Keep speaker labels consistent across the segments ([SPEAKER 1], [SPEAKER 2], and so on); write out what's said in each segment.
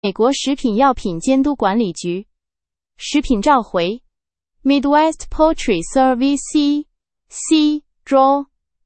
[SPEAKER 1] 美国食品药品监督管理局食品召回 Midwest Poultry Service C. Draw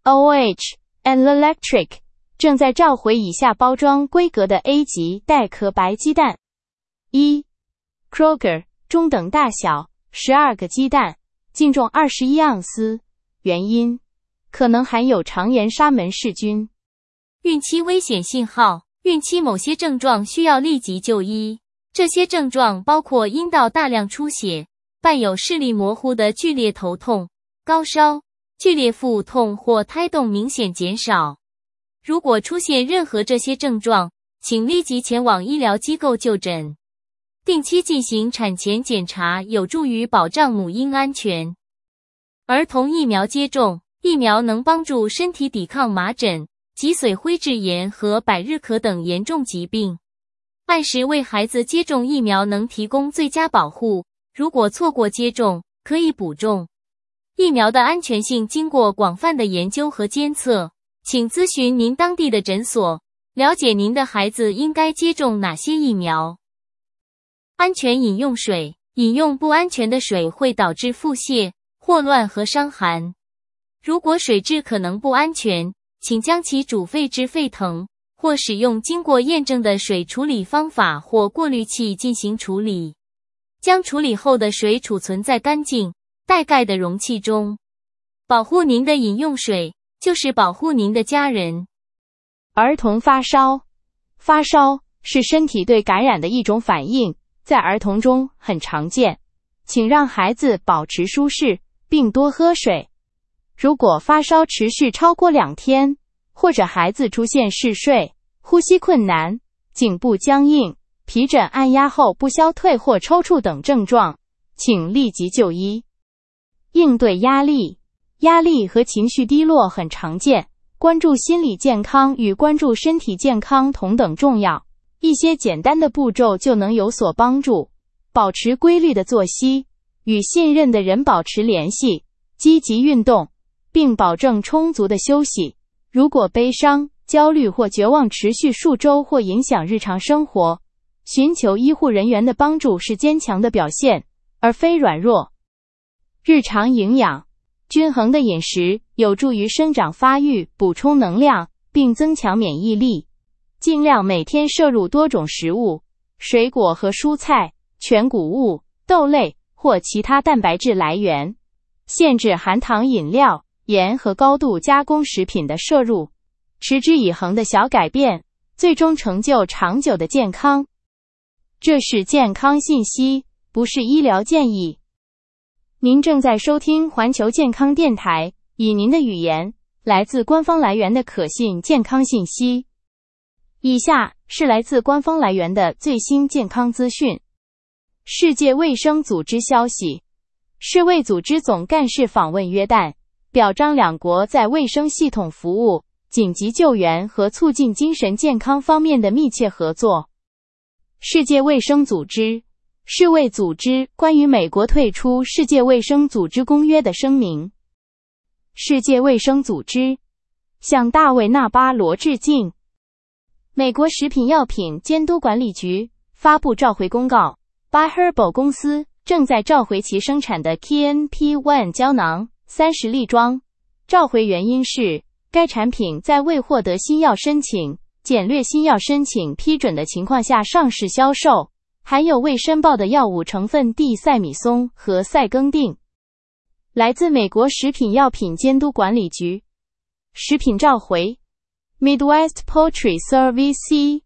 [SPEAKER 1] OH and Electric 正在召回以下包装规格的 A 级带壳白鸡蛋。1. Kroger 中等大小12个鸡蛋，净重21盎司，原因可能含有肠炎沙门氏菌。
[SPEAKER 2] 孕期危险信号，孕期某些症状需要立即就医，这些症状包括阴道大量出血，伴有视力模糊的剧烈头痛、高烧、剧烈腹痛或胎动明显减少。如果出现任何这些症状，请立即前往医疗机构就诊。定期进行产前检查有助于保障母婴安全。儿童疫苗接种，疫苗能帮助身体抵抗麻疹、脊髓灰质炎和百日咳等严重疾病。按时为孩子接种疫苗能提供最佳保护，如果错过接种，可以补种。疫苗的安全性经过广泛的研究和监测，请咨询您当地的诊所，了解您的孩子应该接种哪些疫苗。安全饮用水，饮用不安全的水会导致腹泻、霍乱和伤寒。如果水质可能不安全，请将其煮沸至沸腾，或使用经过验证的水处理方法或过滤器进行处理。将处理后的水储存在干净、带盖的容器中。保护您的饮用水，就是保护您的家人。
[SPEAKER 1] 儿童发烧，发烧是身体对感染的一种反应，在儿童中很常见，请让孩子保持舒适，并多喝水。如果发烧持续超过2天，或者孩子出现嗜睡、呼吸困难、颈部僵硬、皮疹按压后不消退或抽搐等症状，请立即就医。应对压力，压力和情绪低落很常见，关注心理健康与关注身体健康同等重要。一些简单的步骤就能有所帮助。保持规律的作息，与信任的人保持联系，积极运动，并保证充足的休息。如果悲伤、焦虑或绝望持续数周或影响日常生活，寻求医护人员的帮助是坚强的表现，而非软弱。日常营养，均衡的饮食有助于生长发育，补充能量，并增强免疫力。尽量每天摄入多种食物，水果和蔬菜、全谷物、豆类或其他蛋白质来源。限制含糖饮料、盐和高度加工食品的摄入。持之以恒的小改变，最终成就长久的健康。这是健康信息，不是医疗建议。您正在收听环球健康电台，以您的语言，来自官方来源的可信健康信息。以下是来自官方来源的最新健康资讯。世界卫生组织消息，世卫组织总干事访问约旦，表彰两国在卫生系统服务、紧急救援和促进精神健康方面的密切合作。世界卫生组织，世卫组织关于美国退出世界卫生组织公约的声明。世界卫生组织向大卫·纳巴罗致敬。美国食品药品监督管理局发布召回公告， By-Herbal 公司正在召回其生产的 KNP-1 胶囊30粒装。召回原因是该产品在未获得新药申请、简略新药申请批准的情况下上市销售，含有未申报的药物成分地塞米松和塞耕定。来自美国食品药品监督管理局食品召回 Midwest Poultry Service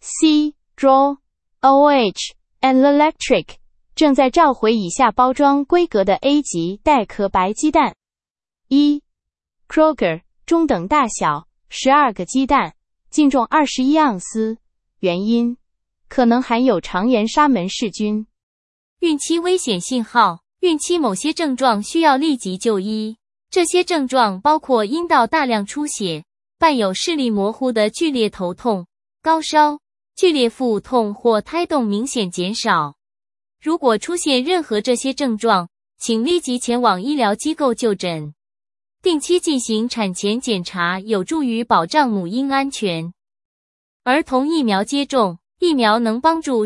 [SPEAKER 1] C. Draw OH and Electric 正在召回以下包装规格的 A 级带壳白鸡蛋。1. Kroger 中等大小12个鸡蛋，净重21盎司，原因可能含有肠炎沙门氏菌。
[SPEAKER 2] 孕期危险信号，孕期某些症状需要立即就医，这些症状包括阴道大量出血，伴有视力模糊的剧烈头痛、高烧、剧烈腹痛或胎动明显减少。如果出现任何这些症状，请立即前往医疗机构就诊。定期进行产前检查有助于保障母婴安全。儿童疫苗接种，疫苗能帮助